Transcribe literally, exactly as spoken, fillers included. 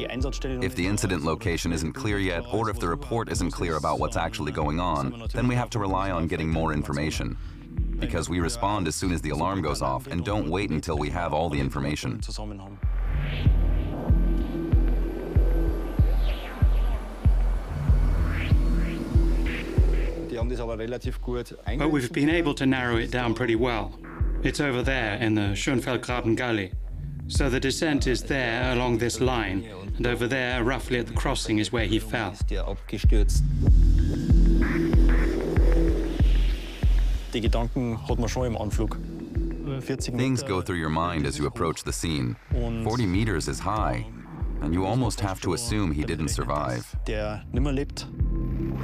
If the incident location isn't clear yet, or if the report isn't clear about what's actually going on, then we have to rely on getting more information. Because we respond as soon as the alarm goes off and don't wait until we have all the information. But we've been able to narrow it down pretty well. It's over there in the Schönfeldgraben Gully. So the descent is there along this line, and over there, roughly at the crossing, is where he fell. Things go through your mind as you approach the scene. forty meters is high, and you almost have to assume he didn't survive.